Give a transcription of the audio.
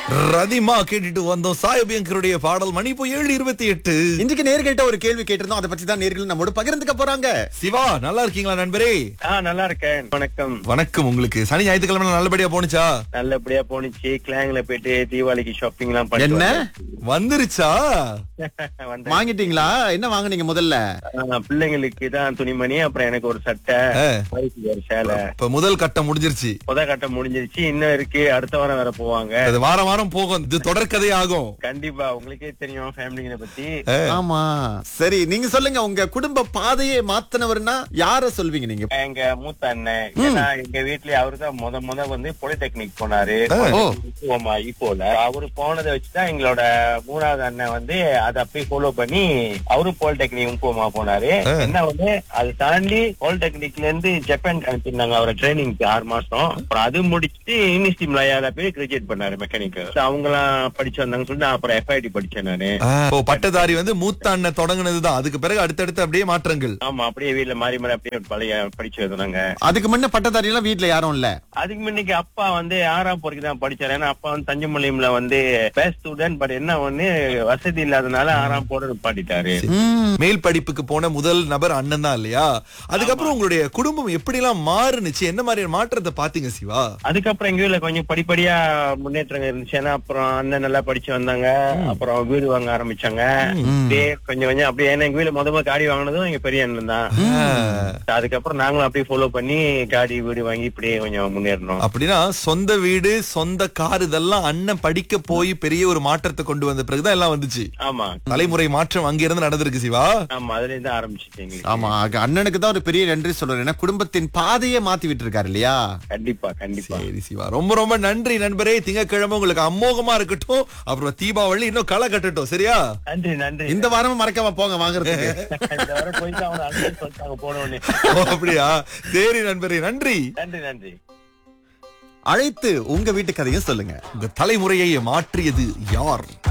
ரதிமா கேட்டுட்டு வந்தோம் சாயபியங்கருடைய பாடல் மணி இப்போ 7:28. இன்றைக்கு நேர்கிட்ட ஒரு கேள்வி கேட்டிருந்தோம். அதை பத்தி தான் நேர்கள் நம்மோட பகிர்ந்துக்க போறாங்க. சிவா நல்லா இருக்கீங்களா நண்பரே? நல்லா இருக்கேன். வணக்கம். வணக்கம். உங்களுக்கு சனி ஞாயிற்றுக்கிழமை நல்லபடியா போனுச்சா? நல்லபடியா போனுச்சு. கிளாங்ல போயிட்டு தீபாவளிக்கு ஷாப்பிங் எல்லாம் என்ன வந்துருச்சா? வந்தேன். வாங்கிட்டீங்களா? என்ன வாங்குனீங்க முதல்ல? பிள்ளைங்களுக்கு தான் துணிமணி, அப்புறம் எனக்கு ஒரு சட்டை, வயசுக்கு ஒரு சேலை. இப்ப முதல் கட்டம் முடிஞ்சிருச்சு. கட்டம் முடிஞ்சிருச்சு. இன்னும் இருக்கு. அடுத்த வாரம் வேற போவாங்க. அது வாரம் வாரம் போகும். இது தொடர்கதை ஆகும். கண்டிப்பா உங்களுக்கே தெரியும் ஃபேமிலிங்களை பத்தி. ஆமா. சரி, நீங்க சொல்லுங்க. உங்க குடும்ப பாதையை மாத்தினவர்னா யார சொல்வீங்க நீங்க? எங்க மூத்த அண்ணன். ஏன்னா எங்க வீட்லயே அவருதான் முத வந்து பாலிடெக்னிக் போனாரு. இப்போல அவரு போனதை வச்சுதான் எங்களோட மூணாவது அண்ணன் வந்து அதை அப்படியே ஃபாலோ பண்ணி அவரும் பாலிடெக்னிக் போனாரு. என்ன வந்து அதை தாண்டி பாலிடெக்னிக்ல இருந்து ஜப்பான் அனுப்பியிருந்தாங்க அவரை ட்ரைனிங்க்கு 6 மாசம். அப்புறம் அது முடிச்சுட்டு யூனிவர்சிட்டி மலையாள போய் கிராஜுவேட் பண்ணாரு மெக்கானிக். அவங்க எல்லாம் படிச்சு வந்தாங்கன்னு சொல்லிட்டு நான் அப்புறம் FIT படிச்சேன் நானு. பட்டதாரி வந்து மூத்த அண்ணன் தொடங்குனதுதான். அதுக்கு பிறகு அடுத்தடுத்து அப்படியே மாற்றங்கள். ஆமா, அப்படியே வீட்டுல மாறி மாறி அப்படியே பழைய படிச்சு வந்தாங்க. அதுக்கு முன்ன பட்டதாரி எல்லாம் வீட்டுல யாரும் இல்ல. அதுக்கு முன்னைக்கு அப்பா வந்து 6ஆம் பொறுக்கு தான் படிச்சாரு. ஏன்னா அப்பா வந்து தஞ்சமலையில வந்து பெஸ்ட் ஸ்டூடெண்ட். பட் என்ன ஒண்ணு வசதி இல்லாதனால 6ஆம் போட நிப்பாட்டிட்டாரு. மேல் படிப்புக்கு போன முதல் நபர் அண்ணன் தான் இல்லையா? அதுக்கப்புறம் உங்களுடைய குடும்பம் எப்படி எல்லாம் மாறுனுச்சு? என்ன மாதிரியான மாற்றத்தை பாத்தீங்க சிவா? அதுக்கப்புறம் எங்க வீட்டுல கொஞ்சம் படிப்படியா முன்னேற்றங்கள் இருந்துச்சு. ஏன்னா அப்புறம் அண்ணன் நல்லா படிச்சு வந்தாங்க. அப்புறம் வீடு வாங்க ஆரம்பிச்சாங்க. கொஞ்சம் கொஞ்சம் அப்படியே. ஏன்னா எங்க வீட்டுல முதல்ல காடி வாங்கினதும் எங்க பெரிய அண்ணன் தான். அதுக்கப்புறம் நாங்களும் அப்படியே ஃபாலோ பண்ணி காடி வீடு வாங்கி இப்படியே கொஞ்சம் முன்னேறணும். அப்படின்னா சொந்த வீடு சொந்த கார் இதெல்லாம் அண்ணன் படிக்க போய் பெரிய ஒரு மாற்றத்தை கொண்டு வந்த பிறகுதான் எல்லாம் வந்துச்சு. ஆமா, தலைமுறை மாற்றம் அங்கிருந்து நடந்திருக்கு சிவா. ஆமா, அதுல இருந்து ஆரம்பிச்சுட்டீங்க. ஆமா, அண்ணனுக்கு தான் ஒரு பெரிய நன்றி சொல்றேன். ஏன்னா குடும்பத்தின் பாதையை மாத்தி விட்டு இருக்காரு இல்லையா? கண்டிப்பா கண்டிப்பா. சரி சிவா, ரொம்ப ரொம்ப நன்றி நண்பரே. திங்கட்கிழமை உங்களுக்கு அமோகமா இருக்கட்டும். அப்புறம் தீபாவளி இன்னும் களை கட்டட்டும். சரியா? நன்றி நன்றி. இந்த வாரமும் மறக்காம போங்க வாங்குறதுக்கு. இந்த வாரம் போயிட்டு அவங்க அண்ணன் சொல்லிட்டாங்க போனோன்னு. அப்படியா? சரி நண்பரே, நன்றி நன்றி நன்றி. அழைத்து உங்க வீட்டு கதையும் சொல்லுங்க. உங்க தலைமுறையை மாற்றியது யார்?